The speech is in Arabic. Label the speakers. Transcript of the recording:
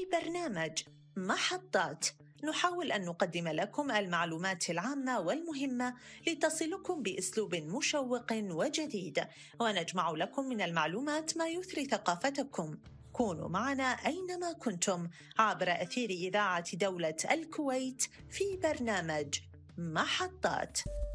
Speaker 1: برنامج محطات نحاول أن نقدم لكم المعلومات العامة والمهمة لتصلكم بأسلوب مشوق وجديد، ونجمع لكم من المعلومات ما يثري ثقافتكم. كونوا معنا أينما كنتم عبر أثير إذاعة دولة الكويت في برنامج محطات.